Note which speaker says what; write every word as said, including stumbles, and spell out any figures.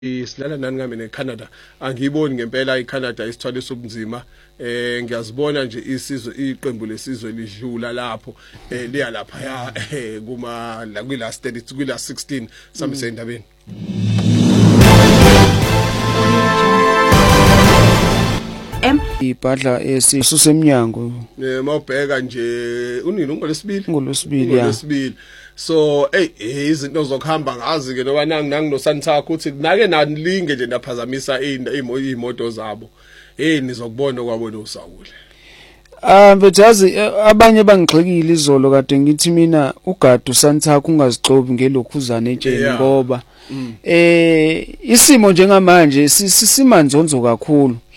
Speaker 1: Isilala nani ngami neCanada angiyiboni ngempela iCanada isithwalisa ubunzima eh ngiyazibona nje isizwe iqembu lesizwe lidlula lapho eh liya lapha ya kuma la kwi last thirty kwi last sixteen sambise endabeni
Speaker 2: M ibhadla esisusemnyango
Speaker 1: eh mawubheka nje unini ngolesibili
Speaker 2: ngolesibili ya
Speaker 1: ngolesibili so hey izinto zokuhamba ngazi ke noba nangi nangi noSanthakho uthi nake nanilinge nje naphazamisa imoto zabo hey nizokubona kwabo noSawule
Speaker 2: ah bethazi abanye bangixhekile izolo kade ngithi mina ugadu uSanthakho ungazixobi ngelokhuzana etsheni ngoba eh isimo njengamanje simanzonzo kakhulu.